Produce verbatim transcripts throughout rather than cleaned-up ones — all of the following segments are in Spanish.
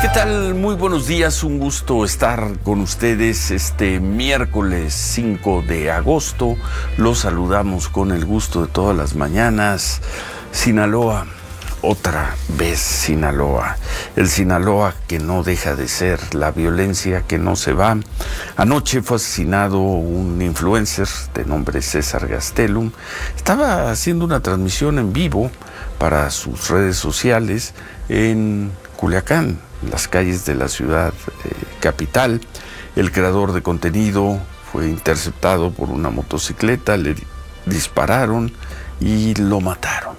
tal? Muy buenos días, un gusto estar con ustedes este miércoles cinco de agosto. Los saludamos con el gusto de todas las mañanas. Sinaloa, otra vez Sinaloa. El Sinaloa que no deja de ser, la violencia que no se va. Anoche fue asesinado un influencer de nombre César Gastelum. Estaba haciendo una transmisión en vivo para sus redes sociales en Culiacán, las calles de la ciudad eh, capital. El creador de contenido fue interceptado por una motocicleta, le dispararon y lo mataron.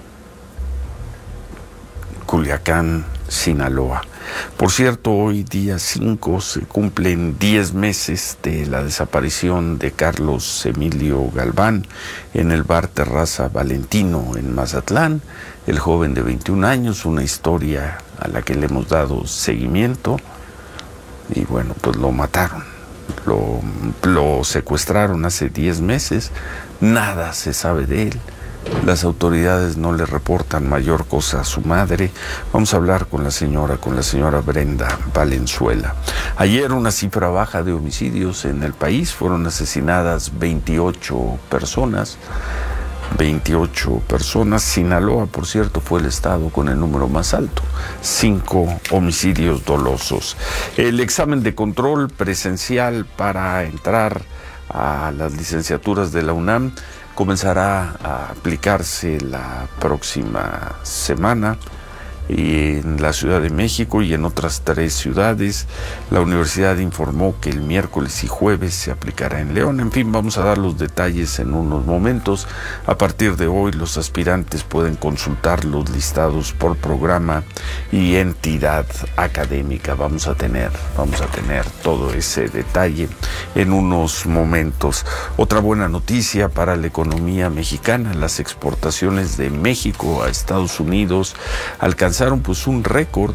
Culiacán, Sinaloa. Por cierto, hoy día cinco se cumplen diez meses de la desaparición de Carlos Emilio Galván en el bar Terraza Valentino en Mazatlán. El joven de veintiún años, una historia a la que le hemos dado seguimiento, y bueno, pues lo mataron, lo, lo secuestraron hace diez meses, nada se sabe de él, las autoridades no le reportan mayor cosa a su madre. Vamos a hablar con la señora, con la señora Brenda Valenzuela. Ayer una cifra baja de homicidios en el país, fueron asesinadas veintiocho personas, veintiocho personas. Sinaloa, por cierto, fue el estado con el número más alto, cinco homicidios dolosos. El examen de control presencial para entrar a las licenciaturas de la UNAM comenzará a aplicarse la próxima semana en la Ciudad de México y en otras tres ciudades. La universidad informó que el miércoles y jueves se aplicará en León. En fin, vamos a dar los detalles en unos momentos. A partir de hoy, los aspirantes pueden consultar los listados por programa y entidad académica. Vamos a tener, vamos a tener todo ese detalle en unos momentos. Otra buena noticia para la economía mexicana: las exportaciones de México a Estados Unidos alcanzaron pues un récord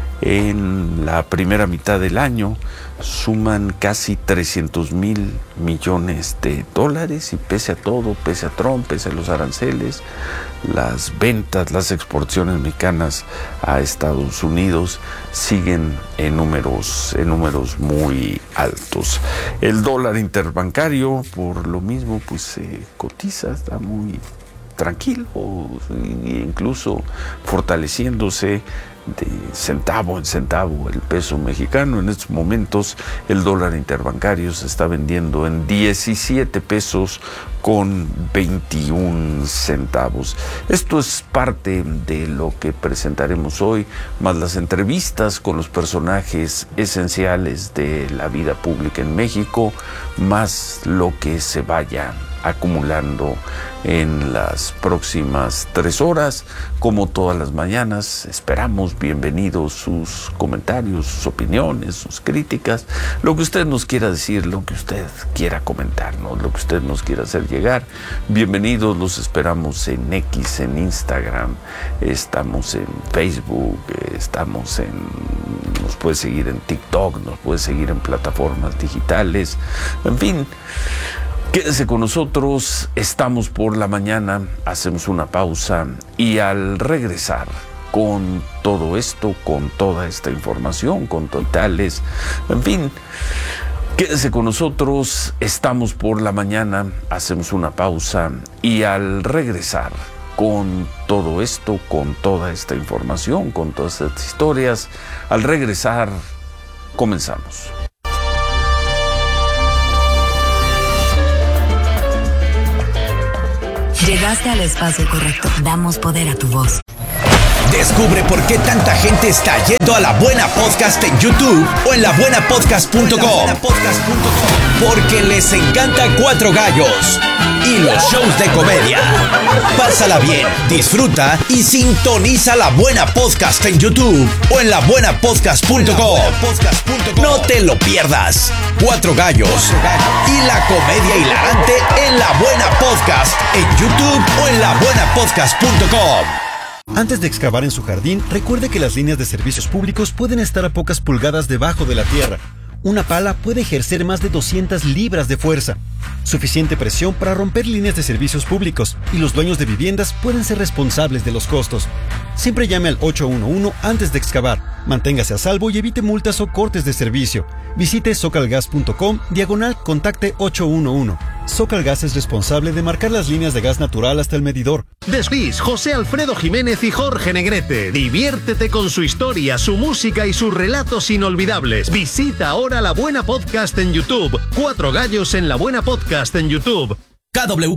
en la primera mitad del año, suman casi trescientos mil millones de dólares, y pese a todo, pese a Trump, pese a los aranceles, las ventas, las exportaciones mexicanas a Estados Unidos siguen en números, en números muy altos. El dólar interbancario, por lo mismo, pues se cotiza, está muy tranquilo, incluso fortaleciéndose de centavo en centavo el peso mexicano. En estos momentos el dólar interbancario se está vendiendo en diecisiete pesos con veintiún centavos. Esto es parte de lo que presentaremos hoy, más las entrevistas con los personajes esenciales de la vida pública en México, más lo que se vaya acumulando en las próximas tres horas. Como todas las mañanas, esperamos bienvenidos sus comentarios, sus opiniones, sus críticas, lo que usted nos quiera decir, lo que usted quiera comentarnos, lo que usted nos quiera hacer llegar. Bienvenidos, los esperamos en X, en Instagram, estamos en Facebook, estamos en, nos puede seguir en TikTok, nos puede seguir en plataformas digitales, en fin. Quédese con nosotros, estamos por la mañana, hacemos una pausa y al regresar con todo esto, con toda esta información, con totales, en fin, quédese con nosotros, estamos por la mañana, hacemos una pausa y al regresar con todo esto, con toda esta información, con todas estas historias, al regresar comenzamos. Llegaste al espacio correcto. Damos poder a tu voz. Descubre por qué tanta gente está yendo a La Buena Podcast en YouTube o en la buena podcast punto com. Porque les encanta Cuatro Gallos y los shows de comedia. Pásala bien, disfruta y sintoniza La Buena Podcast en YouTube o en la buena podcast punto com. No te lo pierdas. Cuatro Gallos y la comedia hilarante en La Buena Podcast en YouTube o en la buena podcast punto com. Antes de excavar en su jardín, recuerde que las líneas de servicios públicos pueden estar a pocas pulgadas debajo de la tierra. Una pala puede ejercer más de doscientas libras de fuerza, suficiente presión para romper líneas de servicios públicos, y los dueños de viviendas pueden ser responsables de los costos. Siempre llame al ocho uno uno antes de excavar. Manténgase a salvo y evite multas o cortes de servicio. Visite socalgas punto com diagonal contacte ocho uno uno. Socalgas es responsable de marcar las líneas de gas natural hasta el medidor. Desliz, José Alfredo Jiménez y Jorge Negrete. Diviértete con su historia, su música y sus relatos inolvidables. Visita ahora La Buena Podcast en YouTube. Cuatro Gallos en La Buena Podcast en YouTube. K W